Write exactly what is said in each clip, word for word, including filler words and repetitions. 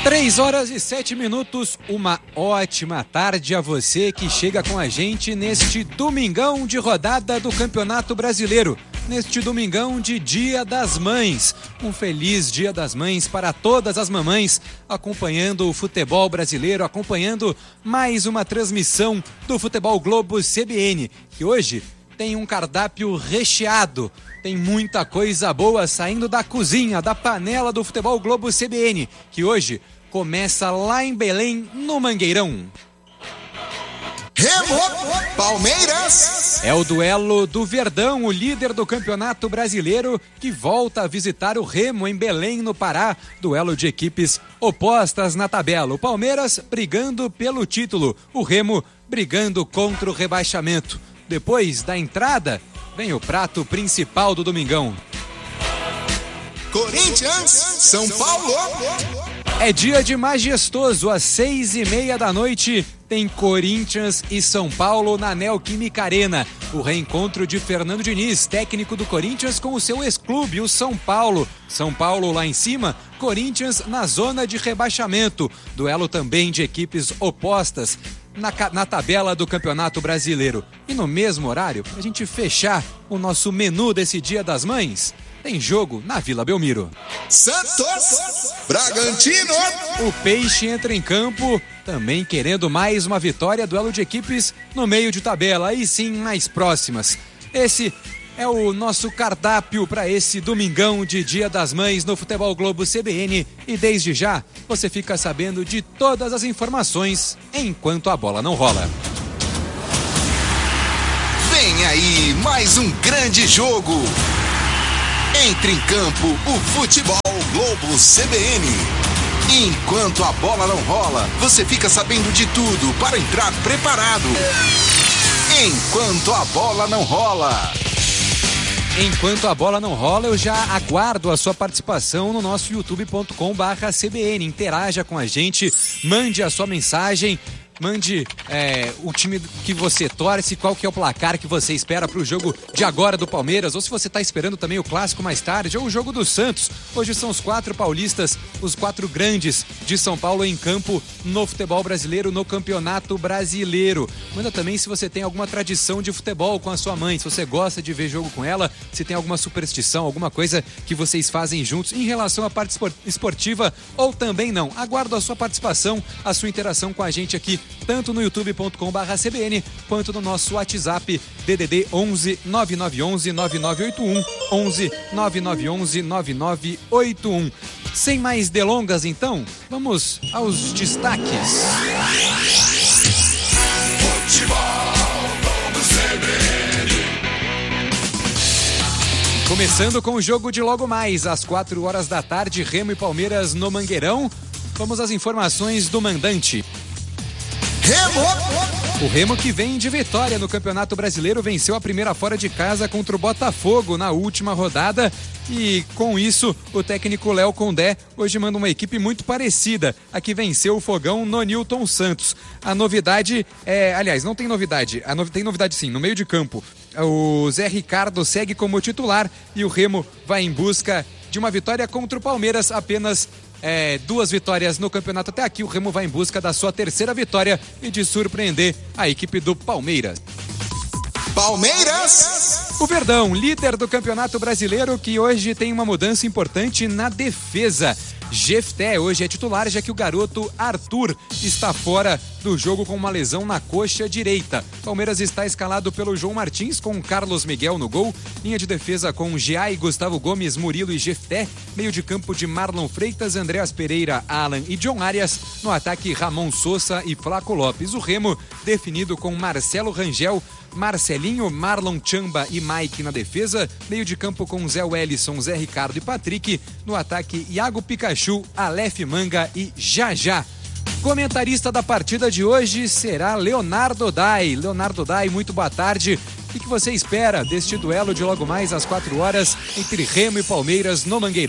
Três horas e sete minutos, uma ótima tarde a você que chega com a gente neste domingão de rodada do Campeonato Brasileiro, neste domingão de Dia das Mães. Um feliz Dia das Mães para todas as mamães acompanhando o futebol brasileiro, acompanhando mais uma transmissão do Futebol Globo C B N, que hoje tem um cardápio recheado. Tem muita coisa boa saindo da cozinha, da panela do Futebol Globo C B N, que hoje começa lá em Belém, no Mangueirão. Remo, Palmeiras! É o duelo do Verdão, o líder do Campeonato Brasileiro, que volta a visitar o Remo em Belém, no Pará. Duelo de equipes opostas na tabela. O Palmeiras brigando pelo título, o Remo brigando contra o rebaixamento. Depois da entrada, vem o prato principal do domingão. Corinthians, São Paulo. É dia de majestoso, às seis e meia da noite, tem Corinthians e São Paulo na Neoquímica Arena. O reencontro de Fernando Diniz, técnico do Corinthians, com o seu ex-clube, o São Paulo. São Paulo lá em cima, Corinthians na zona de rebaixamento. Duelo também de equipes opostas na, na tabela do Campeonato Brasileiro. E no mesmo horário, pra gente fechar o nosso menu desse Dia das Mães, tem jogo na Vila Belmiro. Santos, Bragantino. O Peixe entra em campo, também querendo mais uma vitória, duelo de equipes no meio de tabela, aí sim mais próximas. Esse é o nosso cardápio para esse domingão de Dia das Mães no Futebol Globo C B N. E desde já, você fica sabendo de todas as informações enquanto a bola não rola. Vem aí mais um grande jogo. Entre em campo o Futebol Globo C B N. Enquanto a bola não rola, você fica sabendo de tudo para entrar preparado. Enquanto a bola não rola. Enquanto a bola não rola, eu já aguardo a sua participação no nosso youtube ponto com barra C B N. Interaja com a gente, mande a sua mensagem. Mande é, o time que você torce, qual que é o placar que você espera para o jogo de agora do Palmeiras, ou se você está esperando também o clássico mais tarde, ou o jogo do Santos. Hoje são os quatro paulistas, os quatro grandes de São Paulo em campo no futebol brasileiro, no Campeonato Brasileiro. Manda também se você tem alguma tradição de futebol com a sua mãe, se você gosta de ver jogo com ela, se tem alguma superstição, alguma coisa que vocês fazem juntos em relação à parte esportiva, ou também não. Aguardo a sua participação, a sua interação com a gente aqui, tanto no youtube ponto com barra C B N, quanto no nosso WhatsApp D D D onze nove nove onze nove nove oito um, onze nove nove onze nove nove oito um. Sem mais delongas, então, vamos aos destaques. Começando com o jogo de logo mais, às quatro horas da tarde, Remo e Palmeiras no Mangueirão. Vamos às informações do mandante. Remo! O Remo, que vem de vitória no Campeonato Brasileiro, venceu a primeira fora de casa contra o Botafogo na última rodada, e com isso o técnico Léo Condé hoje manda uma equipe muito parecida a que venceu o Fogão no Nilton Santos. A novidade é, aliás, não tem novidade, a no, tem novidade sim, no meio de campo o Zé Ricardo segue como titular e o Remo vai em busca de uma vitória contra o Palmeiras. Apenas É, duas vitórias no campeonato até aqui, o Remo vai em busca da sua terceira vitória e de surpreender a equipe do Palmeiras. Palmeiras! O Verdão, líder do Campeonato Brasileiro, que hoje tem uma mudança importante na defesa. Jefté hoje é titular, já que o garoto Arthur está fora do jogo com uma lesão na coxa direita. Palmeiras está escalado pelo João Martins, com Carlos Miguel no gol. Linha de defesa com Giai, Gustavo Gomes, Murilo e Jefté. Meio de campo de Marlon Freitas, Andreas Pereira, Alan e John Arias. No ataque, Ramon Sousa e Flaco Lopes. O Remo definido com Marcelo Rangel, Marcelinho, Marlon Chamba e Mike na defesa. Meio de campo com Zé Wellison, Zé Ricardo e Patrick. No ataque, Iago Pikachu, Aleph Manga e Jajá. Comentarista da partida de hoje será Leonardo Dai. Leonardo Dai, muito boa tarde. O que você espera deste duelo de logo mais às quatro horas entre Remo e Palmeiras no Mangueirão?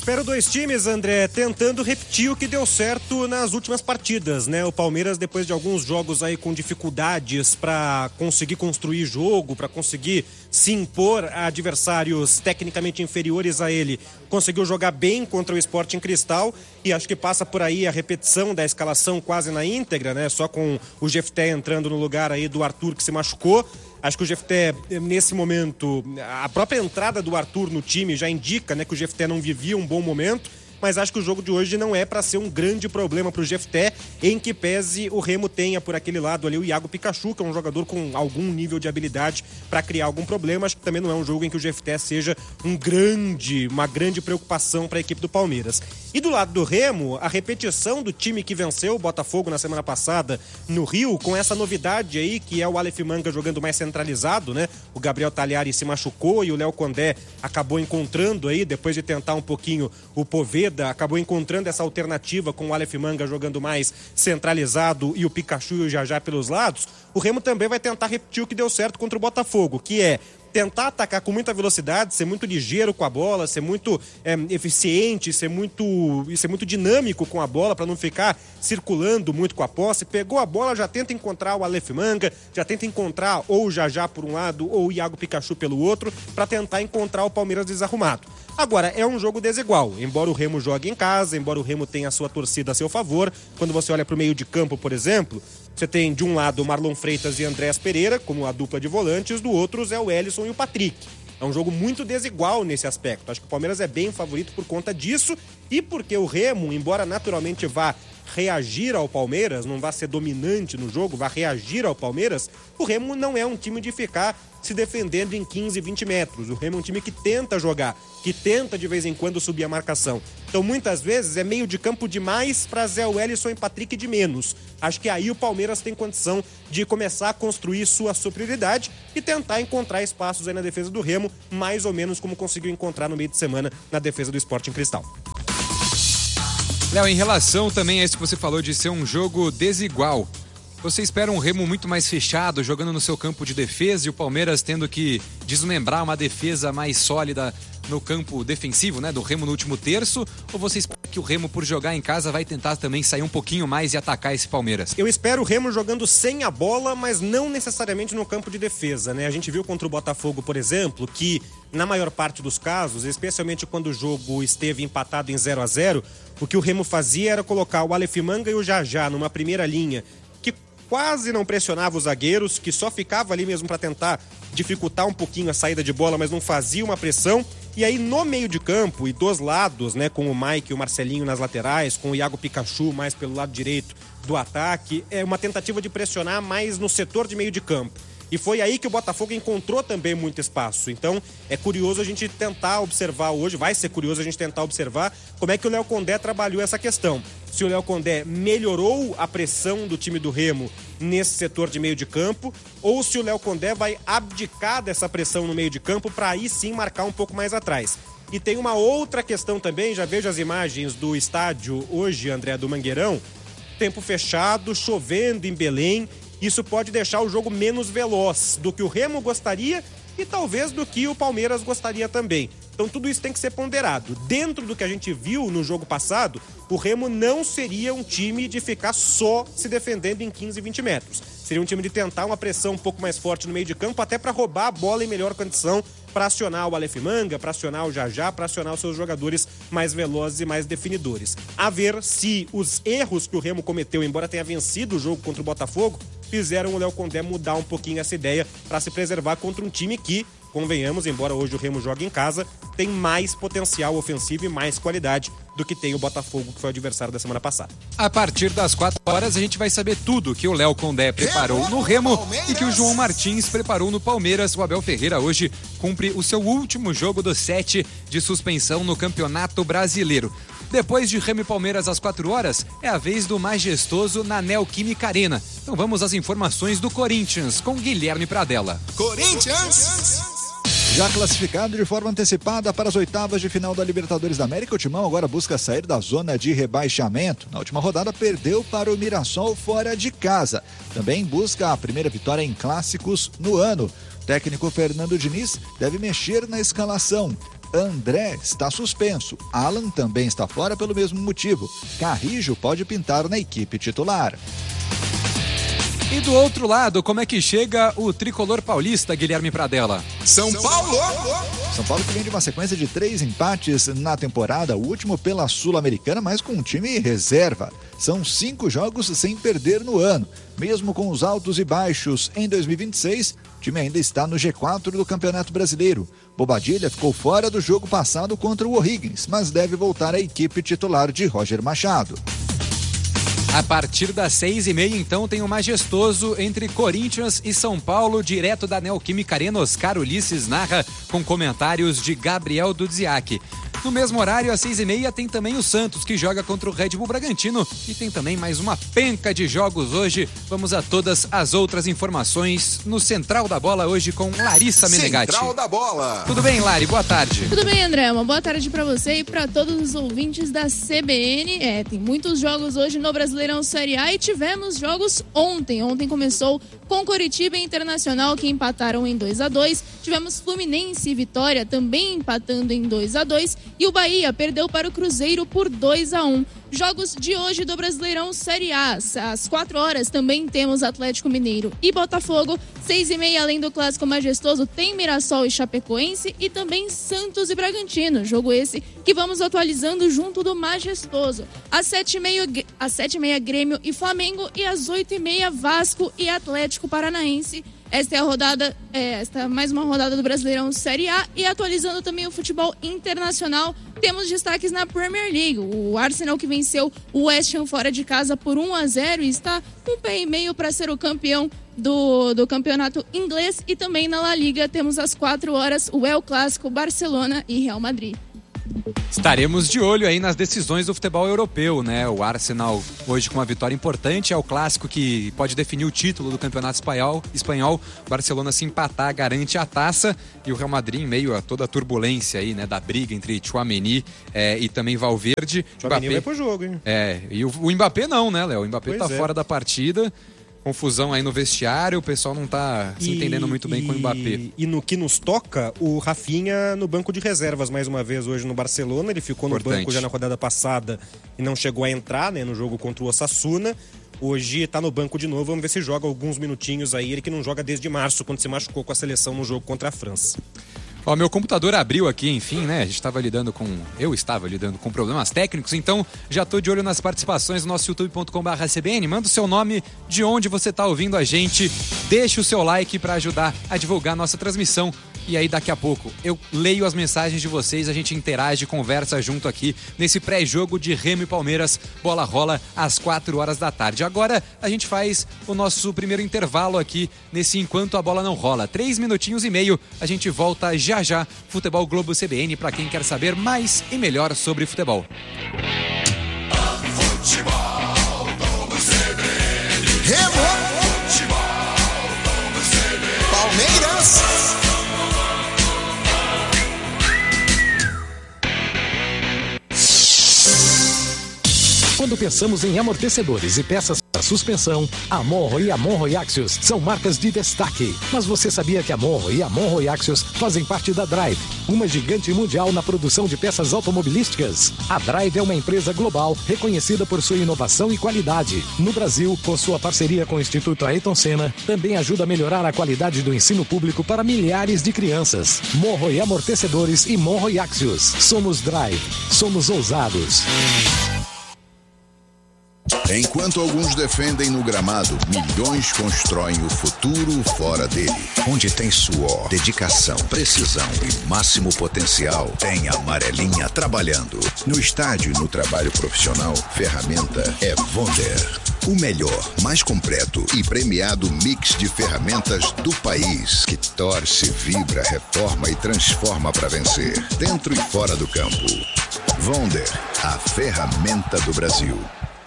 Espero dois times, André, tentando repetir o que deu certo nas últimas partidas, né? O Palmeiras, depois de alguns jogos aí com dificuldades para conseguir construir jogo, para conseguir se impor a adversários tecnicamente inferiores a ele, conseguiu jogar bem contra o Sporting Cristal e acho que passa por aí a repetição da escalação quase na íntegra, né? Só com o Jefté entrando no lugar aí do Arthur, que se machucou. Acho que o Jefté, nesse momento, a própria entrada do Arthur no time já indica, né, que o Jefté não vivia um bom momento, mas acho que o jogo de hoje não é para ser um grande problema para o Jefté, em que pese o Remo tenha por aquele lado ali o Iago Pikachu, que é um jogador com algum nível de habilidade para criar algum problema. Acho que também não é um jogo em que o Jefté seja um grande, uma grande preocupação para a equipe do Palmeiras. E do lado do Remo, a repetição do time que venceu o Botafogo na semana passada no Rio, com essa novidade aí, que é o Aleph Manga jogando mais centralizado, né? O Gabriel Talhari se machucou e o Léo Condé acabou encontrando aí, depois de tentar um pouquinho o Poveda, acabou encontrando essa alternativa com o Aleph Manga jogando mais centralizado e o Pikachu e o Jajá pelos lados. O Remo também vai tentar repetir o que deu certo contra o Botafogo, que é tentar atacar com muita velocidade, ser muito ligeiro com a bola, ser muito é, eficiente, ser muito, ser muito dinâmico com a bola para não ficar circulando muito com a posse. Pegou a bola, já tenta encontrar o Aleph Manga, já tenta encontrar ou o Jajá por um lado ou o Iago Pikachu pelo outro, para tentar encontrar o Palmeiras desarrumado. Agora, é um jogo desigual, embora o Remo jogue em casa, embora o Remo tenha a sua torcida a seu favor. Quando você olha para o meio de campo, por exemplo, você tem de um lado o Marlon Freitas e Andréas Pereira, como a dupla de volantes, do outro é o Ellison e o Patrick. É um jogo muito desigual nesse aspecto. Acho que o Palmeiras é bem favorito por conta disso e porque o Remo, embora naturalmente vá reagir ao Palmeiras, não vá ser dominante no jogo, vá reagir ao Palmeiras, o Remo não é um time de ficar se defendendo em quinze, vinte metros. O Remo é um time que tenta jogar, que tenta de vez em quando subir a marcação. Então muitas vezes é meio de campo demais para Zé Wellison e Patrick de menos. Acho que aí o Palmeiras tem condição de começar a construir sua superioridade e tentar encontrar espaços aí na defesa do Remo, mais ou menos como conseguiu encontrar no meio de semana na defesa do Sporting Cristal. Léo, em relação também a isso que você falou de ser um jogo desigual, você espera um Remo muito mais fechado, jogando no seu campo de defesa e o Palmeiras tendo que desmembrar uma defesa mais sólida no campo defensivo, né, do Remo no último terço? Ou você espera que o Remo, por jogar em casa, vai tentar também sair um pouquinho mais e atacar esse Palmeiras? Eu espero o Remo jogando sem a bola, mas não necessariamente no campo de defesa, né? A gente viu contra o Botafogo, por exemplo, que na maior parte dos casos, especialmente quando o jogo esteve empatado em zero a zero, o que o Remo fazia era colocar o Aleph Manga e o Jajá numa primeira linha, que quase não pressionava os zagueiros, que só ficava ali mesmo para tentar dificultar um pouquinho a saída de bola, mas não fazia uma pressão. E aí no meio de campo e dos lados, né, com o Mike e o Marcelinho nas laterais, com o Iago Pikachu mais pelo lado direito do ataque, é uma tentativa de pressionar mais no setor de meio de campo. E foi aí que o Botafogo encontrou também muito espaço. Então é curioso a gente tentar observar hoje, vai ser curioso a gente tentar observar como é que o Léo Condé trabalhou essa questão. Se o Léo Condé melhorou a pressão do time do Remo nesse setor de meio de campo, ou se o Léo Condé vai abdicar dessa pressão no meio de campo para aí sim marcar um pouco mais atrás. E tem uma outra questão também, já vejo as imagens do estádio hoje, André, do Mangueirão, tempo fechado, chovendo em Belém. Isso pode deixar o jogo menos veloz do que o Remo gostaria e talvez do que o Palmeiras gostaria também. Então tudo isso tem que ser ponderado. Dentro do que a gente viu no jogo passado, o Remo não seria um time de ficar só se defendendo em quinze, vinte metros. Seria um time de tentar uma pressão um pouco mais forte no meio de campo, até para roubar a bola em melhor condição, para acionar o Aleph Manga, para acionar o Jajá, para acionar os seus jogadores mais velozes e mais definidores. A ver se os erros que o Remo cometeu, embora tenha vencido o jogo contra o Botafogo, fizeram o Léo Condé mudar um pouquinho essa ideia para se preservar contra um time que, convenhamos, embora hoje o Remo jogue em casa, tem mais potencial ofensivo e mais qualidade do que tem o Botafogo, que foi o adversário da semana passada. A partir das quatro horas a gente vai saber tudo que o Léo Condé preparou no Remo e que o João Martins preparou no Palmeiras. O Abel Ferreira hoje cumpre o seu último jogo dos sete de suspensão no Campeonato Brasileiro. Depois de Remo e Palmeiras às quatro horas, é a vez do majestoso na Neoquímica Arena. Então vamos às informações do Corinthians com Guilherme Pradella. Corinthians! Já classificado de forma antecipada para as oitavas de final da Libertadores da América, o Timão agora busca sair da zona de rebaixamento. Na última rodada perdeu para o Mirassol fora de casa. Também busca a primeira vitória em clássicos no ano. O técnico Fernando Diniz deve mexer na escalação. André está suspenso. Alan também está fora pelo mesmo motivo. Carrijo pode pintar na equipe titular. E do outro lado, como é que chega o tricolor paulista, Guilherme Pradella? São Paulo! São Paulo que vem de uma sequência de três empates na temporada, o último pela Sul-Americana, mas com um time reserva. São cinco jogos sem perder no ano. Mesmo com os altos e baixos em dois mil e vinte e seis, o time ainda está no G quatro do Campeonato Brasileiro. Bobadilha ficou fora do jogo passado contra o O'Higgins, mas deve voltar à equipe titular de Roger Machado. A partir das seis e meia, então, tem o majestoso entre Corinthians e São Paulo, direto da Neoquímica Arena. Oscar Ulisses narra com comentários de Gabriel Dudziak. No mesmo horário, às seis e meia, tem também o Santos, que joga contra o Red Bull Bragantino. E tem também mais uma penca de jogos hoje. Vamos a todas as outras informações no Central da Bola, hoje com Larissa Menegatti. Central da Bola. Tudo bem, Lari? Boa tarde. Tudo bem, André? Uma boa tarde para você e para todos os ouvintes da C B N. É, tem muitos jogos hoje no Brasileirão Série A e tivemos jogos ontem. Ontem começou com Coritiba e Internacional, que empataram em dois a dois. Tivemos Fluminense e Vitória também empatando em dois a dois. E o Bahia perdeu para o Cruzeiro por dois a um. Jogos de hoje do Brasileirão Série A. Às quatro horas também temos Atlético Mineiro e Botafogo. Seis e meia, além do clássico majestoso, tem Mirassol e Chapecoense e também Santos e Bragantino. Jogo esse que vamos atualizando junto do majestoso. Às sete e meia, às sete e meia Grêmio e Flamengo e às oito e meia Vasco e Atlético Paranaense. Esta é a rodada, é, esta é mais uma rodada do Brasileirão Série A e atualizando também o futebol internacional. Temos destaques na Premier League. O Arsenal que venceu o West Ham fora de casa por um a zero e está um pé e meio para ser o campeão do, do campeonato inglês. E também na La Liga temos às quatro horas o El Clássico, Barcelona e Real Madrid. Estaremos de olho aí nas decisões do futebol europeu, né? O Arsenal hoje com uma vitória importante, é o clássico que pode definir o título do campeonato espanhol. espanhol. O Barcelona, se empatar, garante a taça, e o Real Madrid, em meio a toda a turbulência aí, né, da briga entre Tchouaméni é, e também Valverde. Tchouaméni vai pro jogo, hein? É, e o, o Mbappé não, né, Léo? O Mbappé Pois tá é. fora da partida. Confusão aí no vestiário, o pessoal não tá se entendendo muito bem e, com o Mbappé. E no que nos toca, o Rafinha no banco de reservas mais uma vez hoje no Barcelona. Ele ficou no Importante. banco já na rodada passada e não chegou a entrar, né, no jogo contra o Osasuna. Hoje tá no banco de novo, vamos ver se joga alguns minutinhos aí. Ele que não joga desde março, quando se machucou com a seleção no jogo contra a França. Ó, meu computador abriu aqui, enfim, né? A gente estava lidando com... Eu estava lidando com problemas técnicos, então já tô de olho nas participações no nosso youtube ponto com barra C B N. Manda o seu nome, de onde você tá ouvindo a gente. Deixa o seu like para ajudar a divulgar a nossa transmissão. E aí daqui a pouco eu leio as mensagens de vocês, a gente interage, conversa junto aqui nesse pré-jogo de Remo e Palmeiras. Bola rola às quatro horas da tarde. Agora a gente faz o nosso primeiro intervalo aqui nesse Enquanto a Bola Não Rola. Três minutinhos e meio, a gente volta já já. Futebol Globo C B N para quem quer saber mais e melhor sobre futebol. Futebol Globo C B N. Remo. Futebol Globo C B N. Palmeiras. Quando pensamos em amortecedores e peças para suspensão, a Monro e a Monro Axios são marcas de destaque. Mas você sabia que a Monro e a Monro Axios fazem parte da Drive, uma gigante mundial na produção de peças automobilísticas? A Drive é uma empresa global reconhecida por sua inovação e qualidade. No Brasil, com sua parceria com o Instituto Ayrton Senna, também ajuda a melhorar a qualidade do ensino público para milhares de crianças. Monro e amortecedores e Monro e Axios. Somos Drive. Somos ousados. Enquanto alguns defendem no gramado, milhões constroem o futuro fora dele. Onde tem suor, dedicação, precisão e máximo potencial, tem a amarelinha trabalhando. No estádio e no trabalho profissional, ferramenta é Wonder. O melhor, mais completo e premiado mix de ferramentas do país, que torce, vibra, reforma e transforma para vencer, dentro e fora do campo. Wonder, a ferramenta do Brasil.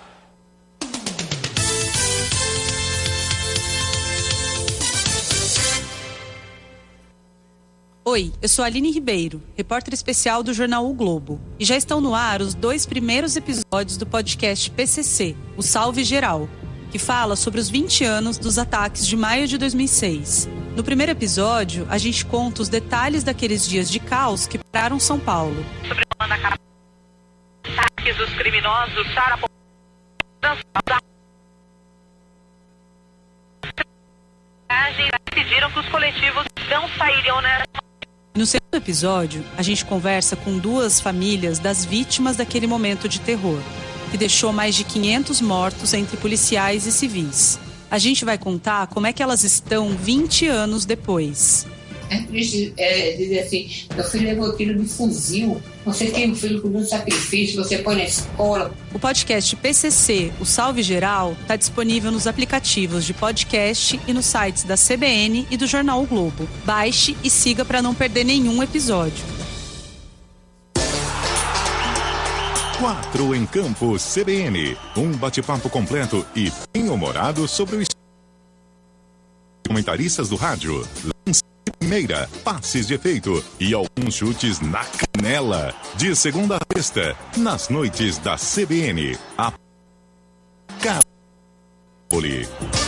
Oi, eu sou a Aline Ribeiro, repórter especial do jornal O Globo. E já estão no ar os dois primeiros episódios do podcast P C C, o Salve Geral. que fala sobre os vinte anos dos ataques de maio de dois mil e seis. No primeiro episódio, a gente conta os detalhes daqueles dias de caos que pararam São Paulo. Sobre o ataques dos criminosos para a decidiram que os coletivos não sairiam, né? No segundo episódio, a gente conversa com duas famílias das vítimas daquele momento de terror, que deixou mais de quinhentos mortos entre policiais e civis. A gente vai contar como é que elas estão vinte anos depois. É triste é, dizer assim, meu filho levou tiro de fuzil, você tem um filho com muito sacrifício, você põe na escola. O podcast P C C, o Salve Geral, está disponível nos aplicativos de podcast e nos sites da C B N e do Jornal O Globo. Baixe e siga para não perder nenhum episódio. Quatro em Campo C B N. Um bate-papo completo e bem-humorado sobre os comentaristas do rádio. Lance de primeira, passes de efeito e alguns chutes na canela. De segunda a sexta, nas noites da C B N. A Capoli.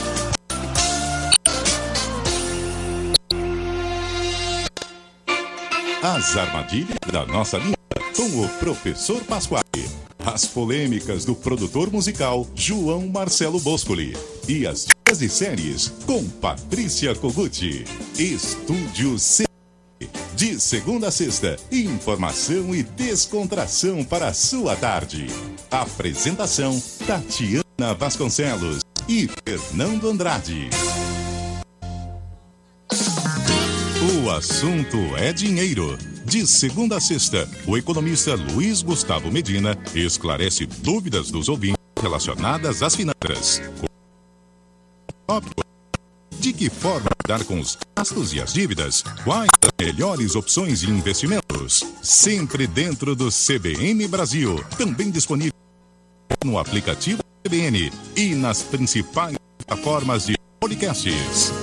As armadilhas da nossa língua com o professor Pasquale. As polêmicas do produtor musical João Marcelo Boscoli. E as dicas de séries com Patrícia Koguchi. Estúdio C. De segunda a sexta, informação e descontração para a sua tarde. Apresentação Tatiana Vasconcelos e Fernando Andrade. O assunto é dinheiro. De segunda a sexta, o economista Luiz Gustavo Medina esclarece dúvidas dos ouvintes relacionadas às finanças. De que forma lidar com os gastos e as dívidas? Quais as melhores opções de investimentos? Sempre dentro do C B N Brasil. Também disponível no aplicativo C B N e nas principais plataformas de podcasts.